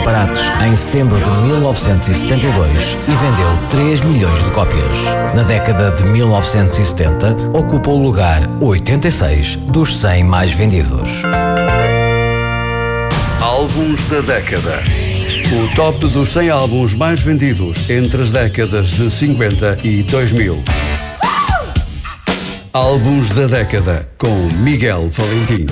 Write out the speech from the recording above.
separados em setembro de 1972 e vendeu 3 milhões de cópias. Na década de 1970, ocupa o lugar 86 dos 100 mais vendidos. Álbuns da década. O top dos 100 álbuns mais vendidos entre as décadas de 50 e 2000. Álbuns da década com Miguel Valentim.